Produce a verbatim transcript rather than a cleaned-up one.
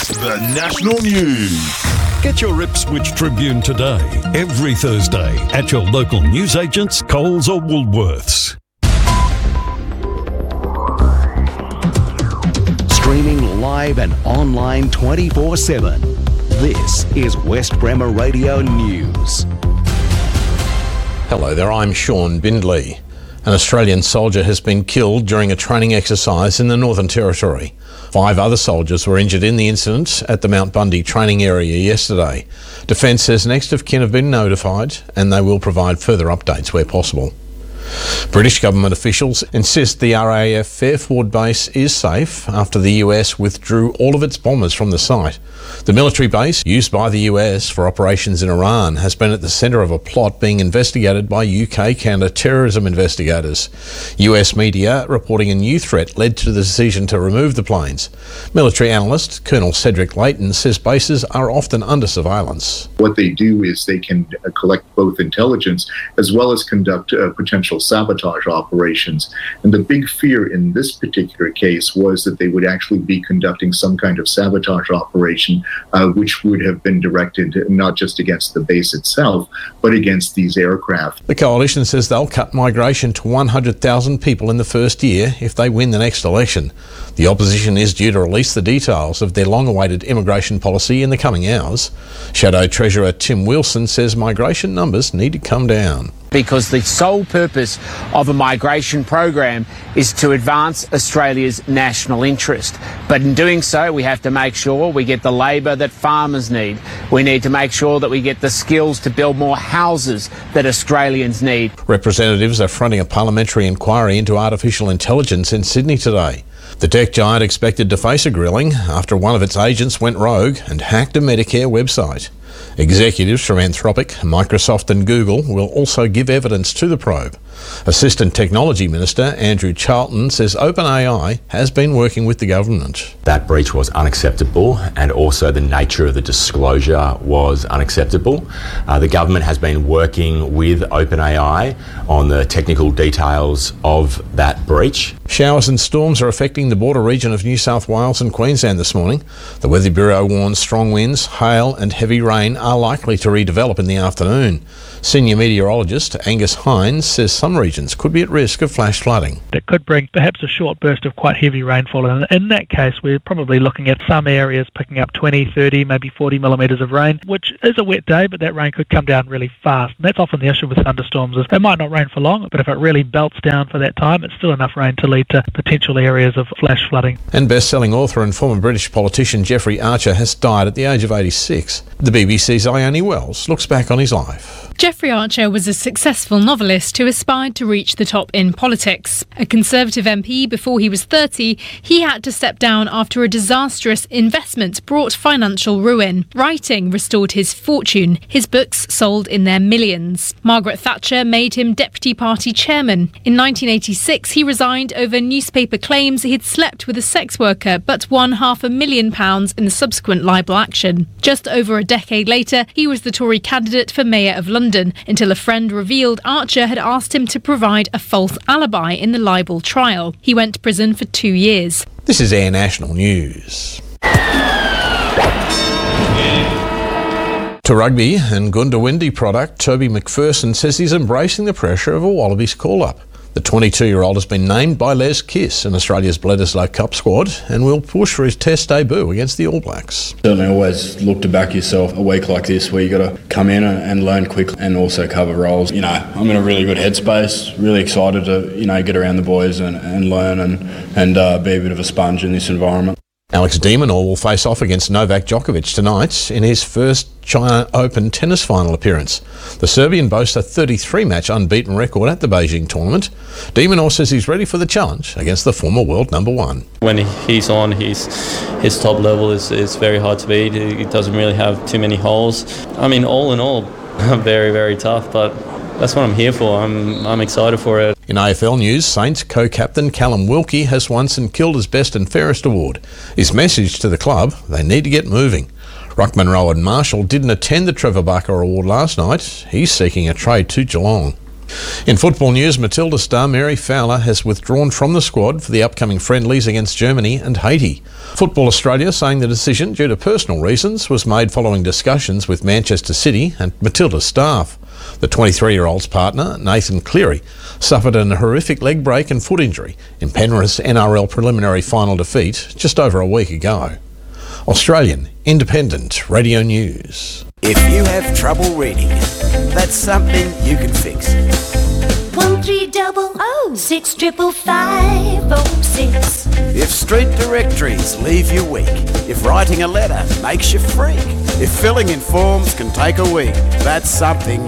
The National News. Get your Ipswich Tribune today, every Thursday, at your local newsagents, Coles or Woolworths. Streaming live and online twenty-four seven. This is West Bremer Radio News. Hello there, I'm Sean Bindley. An Australian soldier has been killed during a training exercise in the Northern Territory. Five other soldiers were injured in the incident at the Mount Bundy training area yesterday. Defence says next of kin have been notified and they will provide further updates where possible. British government officials insist the R A F Fairford base is safe after the U S withdrew all of its bombers from the site. The military base, used by the U S for operations in Iran, has been at the centre of a plot being investigated by U K counter-terrorism investigators. U S media reporting a new threat led to the decision to remove the planes. Military analyst Colonel Cedric Layton says bases are often under surveillance. What they do is they can uh, collect both intelligence as well as conduct uh, potential sabotage operations. And the big fear in this particular case was that they would actually be conducting some kind of sabotage operation, uh, which would have been directed not just against the base itself, but against these aircraft. The coalition says they'll cut migration to one hundred thousand people in the first year if they win the next election. The opposition is due to release the details of their long-awaited immigration policy in the coming hours. Shadow Treasurer Tim Wilson says migration numbers need to come down. Because the sole purpose of a migration program is to advance Australia's national interest. But in doing so, we have to make sure we get the labour that farmers need. We need to make sure that we get the skills to build more houses that Australians need. Representatives are fronting a parliamentary inquiry into artificial intelligence in Sydney today. The tech giant expected to face a grilling after one of its agents went rogue and hacked a Medicare website. Executives from Anthropic, Microsoft and Google will also give evidence to the probe. Assistant Technology Minister Andrew Charlton says OpenAI has been working with the government. That breach was unacceptable and also the nature of the disclosure was unacceptable. Uh, the government has been working with OpenAI on the technical details of that breach. Showers and storms are affecting the border region of New South Wales and Queensland this morning. The Weather Bureau warns strong winds, hail and heavy rain are likely to redevelop in the afternoon. Senior meteorologist Angus Hines says some regions could be at risk of flash flooding. It could bring perhaps a short burst of quite heavy rainfall, and in that case we're probably looking at some areas picking up twenty, thirty, maybe forty millimetres of rain, which is a wet day, but that rain could come down really fast. And that's often the issue with thunderstorms, is it might not rain for long, but if it really belts down for that time, it's still enough rain to lead to potential areas of flash flooding. And best-selling author and former British politician Geoffrey Archer has died at the age of eighty-six. The B B C's Ione Wells looks back on his life. Geoffrey Archer was a successful novelist who aspired to reach the top in politics. A Conservative M P before he was thirty, he had to step down after a disastrous investment brought financial ruin. Writing restored his fortune. His books sold in their millions. Margaret Thatcher made him Deputy Party Chairman. In nineteen eighty-six, he resigned over newspaper claims he'd slept with a sex worker but won half a million pounds in the subsequent libel action. Just over a decade later, he was the Tory candidate for Mayor of London, until a friend revealed Archer had asked him to provide a false alibi in the libel trial. He went to prison for two years. This is Air National News. To rugby and Goondiwindi product, Toby McPherson says he's embracing the pressure of a Wallabies call-up. The twenty-two-year-old has been named by Les Kiss in Australia's Bledisloe Cup squad and will push for his Test debut against the All Blacks. Certainly always look to back yourself a week like this where you got to come in and learn quickly and also cover roles. You know, I'm in a really good headspace, really excited to, you know, get around the boys and, and learn and, and uh, be a bit of a sponge in this environment. Alex de Minaur will face off against Novak Djokovic tonight in his first China Open tennis final appearance. The Serbian boasts a thirty-three match unbeaten record at the Beijing tournament. De Minaur says he's ready for the challenge against the former world number one. When he's on, he's, his top level is, is very hard to beat. He doesn't really have too many holes. I mean, all in all, very, very tough, but that's what I'm here for. I'm I'm excited for it. In A F L news, Saints co-captain Callum Wilkie has won St Kilda's Best and Fairest award. His message to the club, they need to get moving. Ruckman Rowan Marshall didn't attend the Trevor Barker Award last night. He's seeking a trade to Geelong. In football news, Matilda star Mary Fowler has withdrawn from the squad for the upcoming friendlies against Germany and Haiti. Football Australia saying the decision, due to personal reasons, was made following discussions with Manchester City and Matilda's staff. The twenty-three-year-old's partner, Nathan Cleary, suffered an horrific leg break and foot injury in Penrith's N R L preliminary final defeat just over a week ago. Australian Independent Radio News. If you have trouble reading, that's something you can fix. One three double oh six triple five oh six. If street directories leave you weak, if writing a letter makes you freak, if filling in forms can take a week, that's something